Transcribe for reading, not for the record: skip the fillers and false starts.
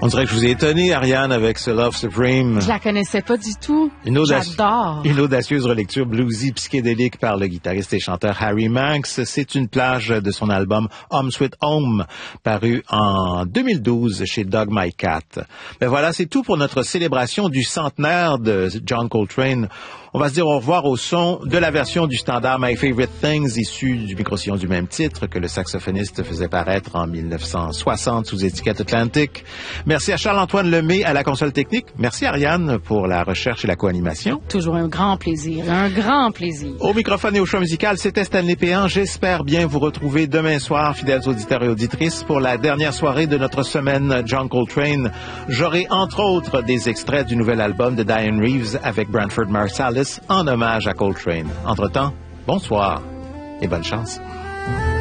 On dirait que je vous ai étonné, Ariane, avec ce Love Supreme. Je la connaissais pas du tout. J'adore. Une audacieuse relecture bluesy psychédélique par le guitariste et chanteur Harry Manx. C'est une plage de son album Home Sweet Home, paru en 2012 chez Dog My Cat. Ben voilà, c'est tout pour notre célébration du centenaire de John Coltrane. On va se dire au revoir au son de la version du standard My Favorite Things, issue du micro-sillon du même titre que le saxophoniste faisait paraître en 1960 sous étiquette Atlantic. Merci à Charles-Antoine Lemay à la console technique. Merci Ariane pour la recherche et la co-animation. Toujours un grand plaisir, un grand plaisir. Au microphone et au choix musical, c'était Stanley Péan. J'espère bien vous retrouver demain soir, fidèles auditeurs et auditrices, pour la dernière soirée de notre semaine John Coltrane. J'aurai entre autres des extraits du nouvel album de Diane Reeves avec Branford Marsalis en hommage à Coltrane. Entre-temps, bonsoir et bonne chance.